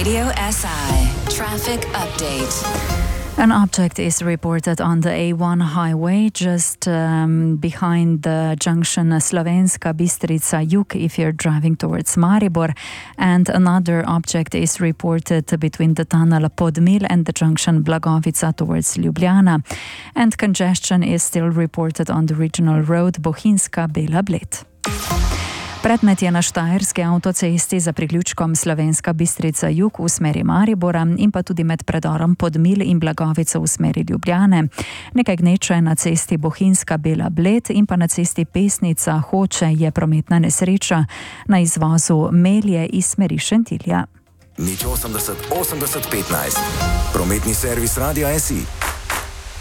Radio SI traffic update. An object is reported on the A1 highway just behind the junction Slovenska Bistrica-Jug if you're driving towards Maribor, and another object is reported between the tunnel Podmil and the junction Blagovica towards Ljubljana, and congestion is still reported on the regional road Bohinjska-Bela Bled. Predmet je na štajerski avtocesti za priključkom Slovenska Bistrica-Jug v smeri Maribora in pa tudi med predorom Podmil in Blagovico v smeri Ljubljane. Nekaj gneče na cesti Bohinjska-Bela Bled in pa na cesti Pesnica-Hoče je prometna nesreča na izvozu Melje iz smeri Šentilja. 80 80 15. Prometni servis Radia SI.